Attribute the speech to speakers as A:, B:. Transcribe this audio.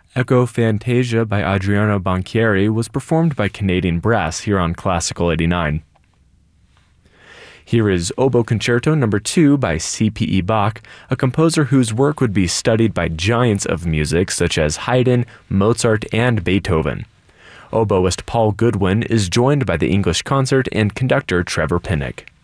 A: Echo Fantasia by Adriano Banchieri was performed by Canadian Brass here on Classical 89. Here is Oboe Concerto No. 2 by C.P.E. Bach, a composer whose work would be studied by giants of music such as Haydn, Mozart, and Beethoven. Oboist Paul Goodwin is joined by the English Concert and conductor Trevor Pinnock.